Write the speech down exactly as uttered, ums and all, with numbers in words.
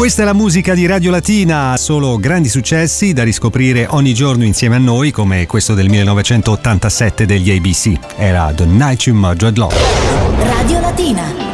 Questa è la musica di Radio Latina, solo grandi successi da riscoprire ogni giorno insieme a noi, come questo del millenovecentottantasette degli A B C. Era The Night You Murdered Love. Radio Latina.